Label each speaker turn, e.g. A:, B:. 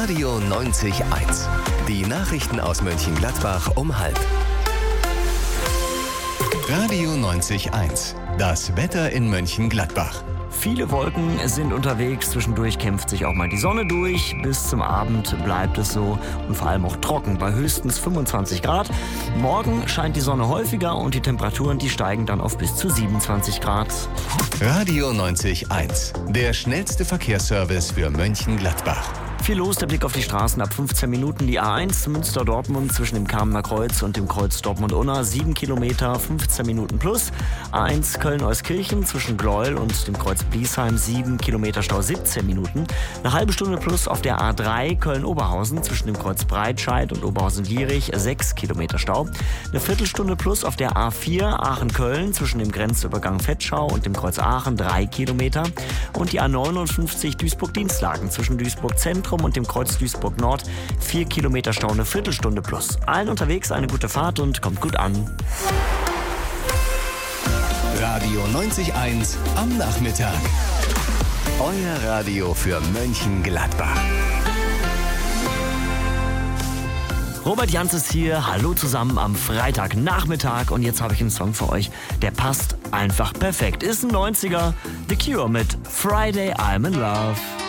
A: Radio 90.1. Die Nachrichten aus Mönchengladbach um 12:30. Radio 90.1. Das Wetter in Mönchengladbach.
B: Viele Wolken sind unterwegs, zwischendurch kämpft sich auch mal die Sonne durch. Bis zum Abend bleibt es so und vor allem auch trocken bei höchstens 25 Grad. Morgen scheint die Sonne häufiger und die Temperaturen, die steigen dann auf bis zu 27 Grad.
A: Radio 90.1. Der schnellste Verkehrsservice für Mönchengladbach.
B: Viel los, der Blick auf die Straßen ab 15 Minuten. Die A1 Münster-Dortmund zwischen dem Kamener Kreuz und dem Kreuz Dortmund-Unna, 7 Kilometer, 15 Minuten plus. A1 Köln-Euskirchen zwischen Gleuel und dem Kreuz Bliesheim, 7 Kilometer Stau, 17 Minuten. Eine halbe Stunde plus auf der A3 Köln-Oberhausen zwischen dem Kreuz Breitscheid und Oberhausen-Lierich, 6 Kilometer Stau. Eine Viertelstunde plus auf der A4 Aachen-Köln zwischen dem Grenzübergang Vetschau und dem Kreuz Aachen, 3 Kilometer. Und die A59 Duisburg-Dienstlaken zwischen Duisburg-Zentrum und dem Kreuz Duisburg Nord, 4 Kilometer Stau, eine Viertelstunde plus. Allen unterwegs eine gute Fahrt und kommt gut an.
A: Radio 90.1 am Nachmittag. Euer Radio für Mönchengladbach.
B: Robert Janz ist hier. Hallo zusammen am Freitagnachmittag. Und jetzt habe ich einen Song für euch, der passt einfach perfekt. Ist ein 90er. The Cure mit Friday I'm in Love.